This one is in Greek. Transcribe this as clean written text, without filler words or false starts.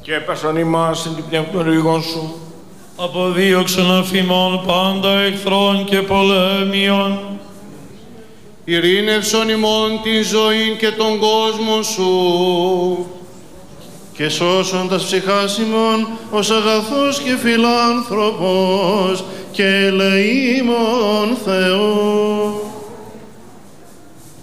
Και έπεσαν ημάς εν την πνεύμα των ρηγών σου. Αποδίωξον αφήμων πάντα εχθρών και πολέμιων. Ειρήνευσον ημών την ζωή και τον κόσμο σου. Και σώσον τας ψυχάς ημών ως αγαθός και φιλάνθρωπος και ελεήμων Θεός.